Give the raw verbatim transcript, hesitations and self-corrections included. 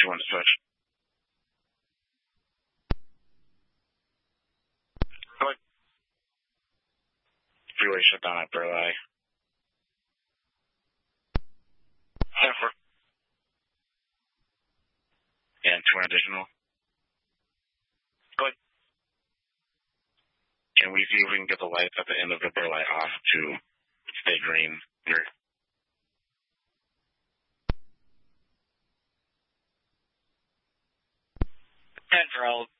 two one to switch. Go ahead. Freeway shut down at Burleigh. ten four. And two one additional. Go ahead. Can we see if we can get the lights at the end of the Burleigh off to stay green? Here. ten for all.